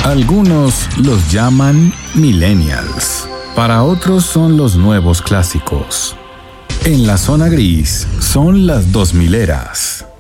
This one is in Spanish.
Algunos los llaman millennials, para otros son los nuevos clásicos. En la zona gris son las 2000eras.